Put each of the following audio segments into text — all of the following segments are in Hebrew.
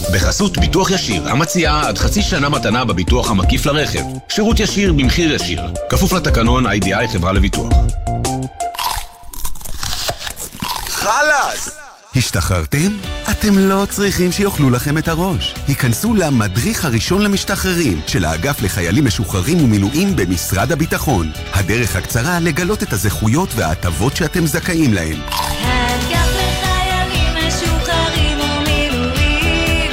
בחסות ביטוח ישיר, המציעה עד חצי שנה מתנה בביטוח המקיף לרכב. שירות ישיר במחיר ישיר. כפוף לתקנון IDI חברה לביטוח. חלאס! השתחררתם? אתם לא צריכים שיאכלו לכם את הראש. היכנסו למדריך הראשון למשתחררים של האגף לחיילים משוחררים ומילואים במשרד הביטחון. הדרך הקצרה לגלות את הזכויות וההטבות שאתם זכאים להן. האגף לחיילים משוחררים ומילואים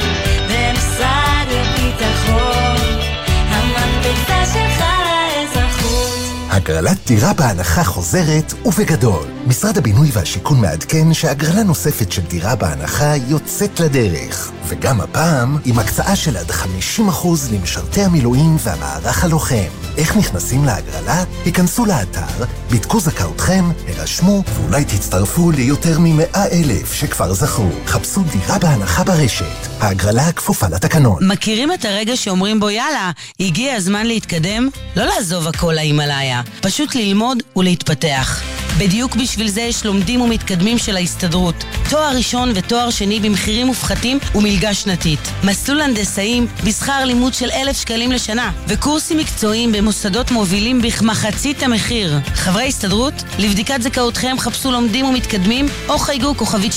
במשרד הביטחון, המדריכה שלך לאזרחות. הגרלת דירה בהנחה חוזרת ובגדול. משרד הבינוי והשיכון מעדכן שהגרלה נוספת של דירה בהנחה יוצאת לדרך. וגם הפעם עם הקצאה של עד 50% למשרתי המילואים והמערך הלוחם. איך נכנסים להגרלה? היכנסו לאתר, בדקו זכאותכם, הרשמו, ואולי תצטרפו ליותר מ100,000 שכבר זכו. חפשו דירה בהנחה ברשת. ההגרלה כפופה לתקנון. מכירים את הרגע שאומרים בו יאללה, הגיע הזמן להתקדם? לא לעזוב הכל להימאליה, פשוט ללמוד ולהתפתח. בדיוק בשביל זה יש לומדים ומתקדמים של ההסתדרות. תואר ראשון ותואר שני במחירים מופחתים ומלגה שנתית. מסלול הנדסאים בשכר לימוד של 1,000 שקלים לשנה. וקורסים מקצועיים במוסדות מובילים בכמחצית המחיר. חברי הסתדרות, לבדיקת זכאותכם חפשו לומדים ומתקדמים או חייגו כוכבית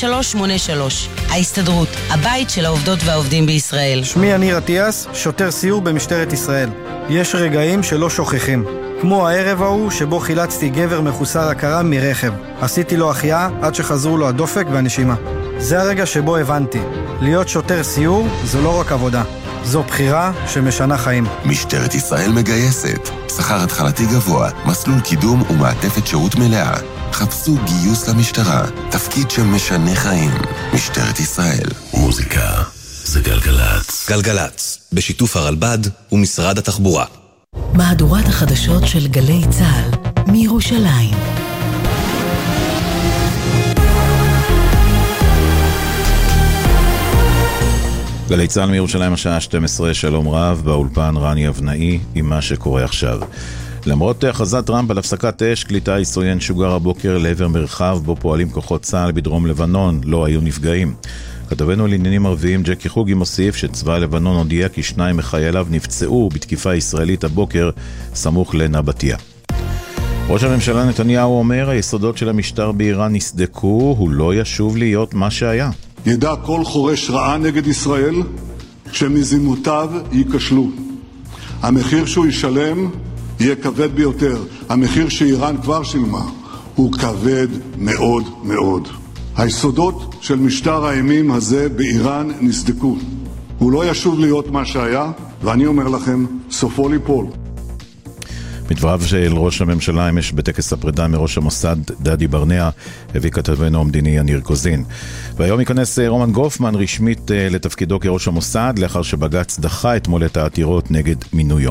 2383. ההסתדרות, הבית של העובדות והעובדים בישראל. שמי יניר אטיאס, שוטר סיור במשטרת ישראל. יש רגעים שלא שוכחים. כמו הערב ההוא שבו חילצתי גבר מחוסר הכרה מרכב. עשיתי לו החייאה עד שחזרו לו הדופק והנשימה. זה הרגע שבו הבנתי. להיות שוטר סיור זו לא רק עבודה. זו בחירה שמשנה חיים. משטרת ישראל מגייסת. שכר התחלתי גבוה, מסלול קידום ומעטפת שירות מלאה. חפשו גיוס למשטרה. תפקיד שמשנה חיים. משטרת ישראל. מוזיקה זה גלגלץ. גלגלץ, בשיתוף הרלב"ד ומשרד התחבורה. מהדורת החדשות של גלי צהל מירושלים. גלי צהל מירושלים השעה 12, שלום רב, באולפן רני אבנאי עם מה שקורה עכשיו. למרות הכרזת טראמפ על הפסקת אש, כלי טיס עוין שוגר הבוקר לעבר מרחב בו פועלים כוחות צה"ל בדרום לבנון, לא היו נפגעים. כתבנו לעניינים ערביים ג'קי חוגי מוסיף שצבא לבנון הודיע כי 2 מחייליו נפצעו בתקיפה ישראלית הבוקר סמוך לנבטיה. ראש הממשלה נתניהו אומר היסודות של המשטר באיראן נסדקו, הוא לא ישוב להיות מה שהיה. ידע כל חורש רעה נגד ישראל שמזימותיו ייכשלו. המחיר שהוא ישלם יהיה כבד ביותר. המחיר שאיראן כבר שילמה הוא כבד מאוד מאוד. היסודות של משטר האימים הזה באיראן נסדקו. הוא לא ישוב להיות מה שהיה, ואני אומר לכם, סופו ליפול. מדבריו של ראש הממשלה אמש בטקס הפרידה מראש המוסד דדי ברנע, הביא כתבנו המדיני יניר קוזין. והיום ייכנס רומן גופמן רשמית לתפקידו כראש המוסד, לאחר שבג"ץ דחה אתמול את העתירות נגד מינויו.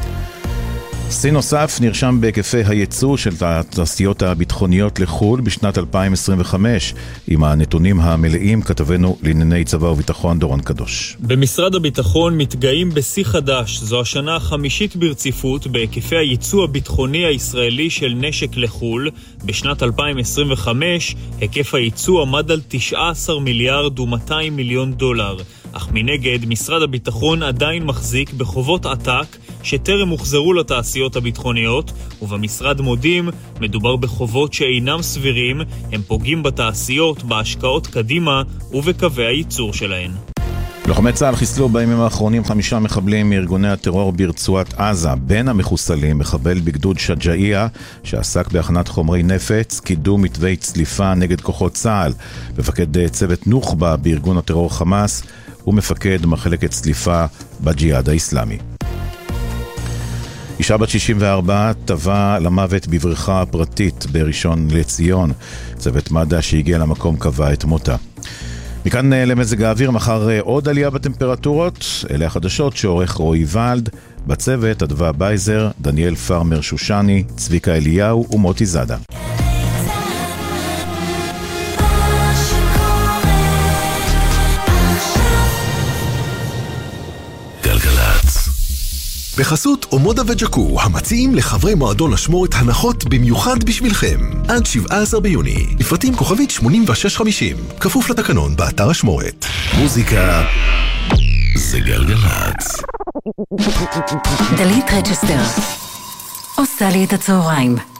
שיא נוסף נרשם בהיקפי הייצוא של התעשיות הביטחוניות לחו"ל בשנת 2025. עם הנתונים המלאים כתבנו לענייני צבא וביטחון דורון קדוש. במשרד הביטחון מתגאים בשיא חדש. זו השנה החמישית ברציפות בהיקפי הייצוא הביטחוני הישראלי של נשק לחו"ל. בשנת 2025 היקף הייצוא עמד על 19 מיליארד ו200 מיליון דולר. אך מנגד משרד הביטחון עדיין מחזיק בחובות עתק שטרם הוחזרו לתעשיות הביטחוניות, ובמשרד מודים מדובר בחובות שאינם סבירים, הם פוגעים בתעשיות, בהשקעות קדימה ובקווי הייצור שלהן. לוחמי צה"ל חיסלו בימים האחרונים 5 מחבלים מארגוני הטרור ברצועת עזה. בין המחוסלים מחבל בגדוד שג'איה שעסק בהכנת חומרי נפץ, קידום מתווי צליפה נגד כוחות צה"ל, מפקד צוות נוח'בה בארגון הטרור חמאס ומפקד מחלקת צליפה בג'יהאד האסלאמי. אישה בת 64 טבעה למוות בבריכה פרטית בראשון לציון. צוות מד"א שהגיע למקום קבע את מותה. מכאן למזג האוויר, מחר עוד עלייה בטמפרטורות. אלה החדשות שעורך רועי ולד, בצוות אדווה בייזר, דניאל פרמר שושני, צביקה אליהו ומוטי זאדה. בחסות אומודה וג'קו, המציעים לחברי מועדון אשמורת הנחות במיוחד בשבילכם. עד 17 ביוני, לפרטים כוכבית 8650, כפוף לתקנון באתר אשמורת. מוזיקה זה גלגלצ. דלית רצ'סטר עושה לי את הצהריים.